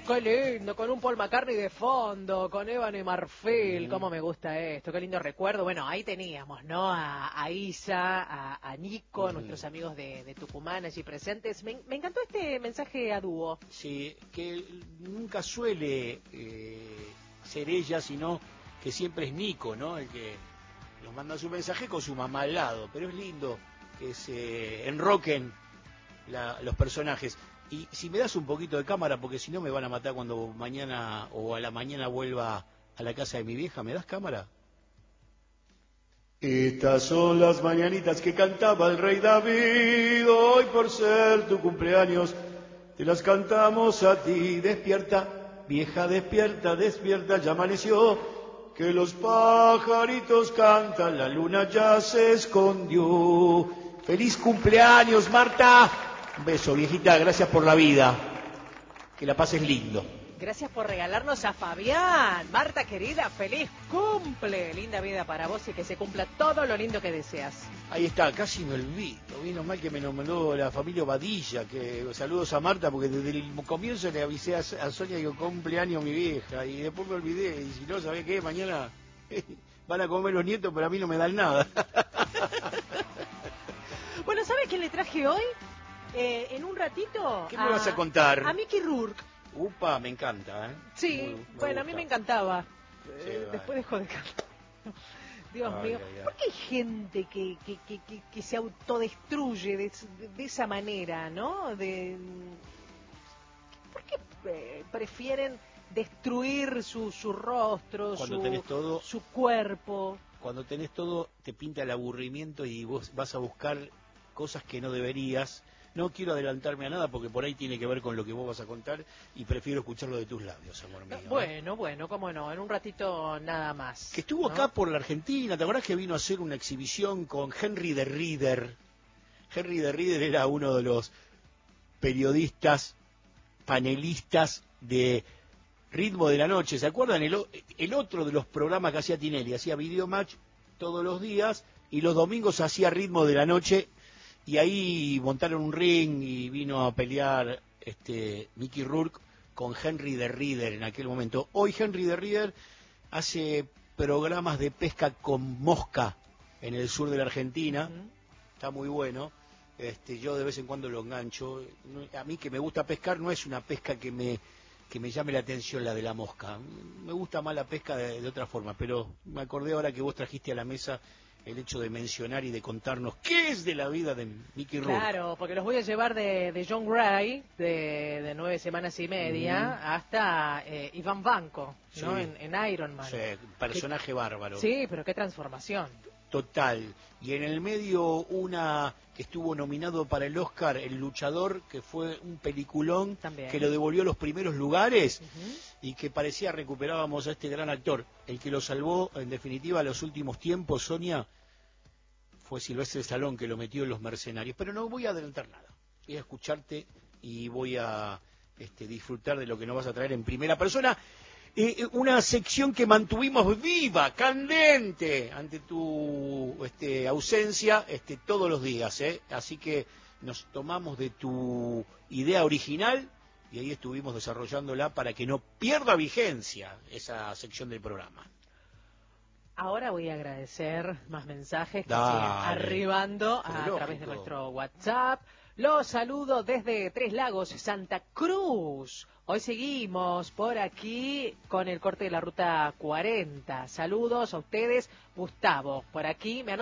Qué lindo, con un Paul McCartney de fondo, con Ébano y Marfil, cómo me gusta esto, qué lindo recuerdo. Bueno, ahí teníamos, ¿no? A Isa, a Nico, nuestros amigos de Tucumán allí presentes. Me encantó este mensaje a dúo. Sí, que nunca suele ser ella, sino que siempre es Nico, ¿no? El que nos manda su mensaje con su mamá al lado, pero es lindo que se enroquen los personajes. Y si me das un poquito de cámara, porque si no me van a matar cuando mañana o a la mañana vuelva a la casa de mi vieja, ¿me das cámara? Estas son las mañanitas que cantaba el rey David, hoy por ser tu cumpleaños, te las cantamos a ti. Despierta, vieja, despierta, despierta, ya amaneció, que los pajaritos cantan, la luna ya se escondió. ¡Feliz cumpleaños, Marta! Un beso, viejita, gracias por la vida. Que la pases lindo. Gracias por regalarnos a Fabián. Marta querida, feliz cumple. Linda vida para vos y que se cumpla todo lo lindo que deseas. Ahí está, casi me olvido. Vino mal que me nombró la familia Badilla. Que saludos a Marta, porque desde el comienzo le avisé a Sonia que cumpleaños mi vieja. Y después me olvidé. Y si no, ¿sabés qué? Mañana van a comer los nietos, pero a mí no me dan nada. Bueno, ¿sabes quién le traje hoy? En un ratito. ¿Qué me vas a contar? A Mickey Rourke. Upa, me encanta, ¿eh? Sí, bueno, a mí me encantaba. Sí, después dejó de cantar. Dios mío, ¿por qué hay gente que se autodestruye de esa manera, ¿no? ¿Por qué prefieren destruir su rostro, su cuerpo? Cuando tenés todo, te pinta el aburrimiento y vos vas a buscar cosas que no deberías. No quiero adelantarme a nada porque por ahí tiene que ver con lo que vos vas a contar y prefiero escucharlo de tus labios, amor mío. Bueno, cómo no, en un ratito nada más. Que estuvo acá por la Argentina, ¿te acordás que vino a hacer una exhibición con Henry de Rieder? Henry de Rieder era uno de los periodistas, panelistas de Ritmo de la Noche, ¿se acuerdan? El otro de los programas que hacía Tinelli, hacía Videomatch todos los días y los domingos hacía Ritmo de la Noche. Y ahí montaron un ring y vino a pelear Mickey Rourke con Henry de Rieder en aquel momento. Hoy Henry de Rieder hace programas de pesca con mosca en el sur de la Argentina. Está muy bueno. Yo de vez en cuando lo engancho. A mí que me gusta pescar no es una pesca que me llame la atención la de la mosca. Me gusta más la pesca de otra forma, pero me acordé ahora que vos trajiste a la mesa el hecho de mencionar y de contarnos qué es de la vida de Mickey Rourke. Claro, porque los voy a llevar de John Gray, de 9 semanas y media, hasta Iván Banco, ¿no? Sí. En Iron Man. Sí, personaje bárbaro. Sí, pero qué transformación. Total. Y en el medio una que estuvo nominado para el Oscar, El Luchador, que fue un peliculón también, que lo devolvió a los primeros lugares y que parecía recuperábamos a este gran actor. El que lo salvó, en definitiva, a los últimos tiempos, Sonia, fue Sylvester Stallone, que lo metió en Los Mercenarios. Pero no voy a adelantar nada. Voy a escucharte y voy a disfrutar de lo que nos vas a traer en primera persona. Una sección que mantuvimos viva, candente, ante tu ausencia todos los días. Así que nos tomamos de tu idea original y ahí estuvimos desarrollándola para que no pierda vigencia esa sección del programa. Ahora voy a agradecer más mensajes que Dale, siguen arribando a través de nuestro WhatsApp. Los saludo desde Tres Lagos, Santa Cruz. Hoy seguimos por aquí con el corte de la ruta 40. Saludos a ustedes, Gustavo. Por aquí me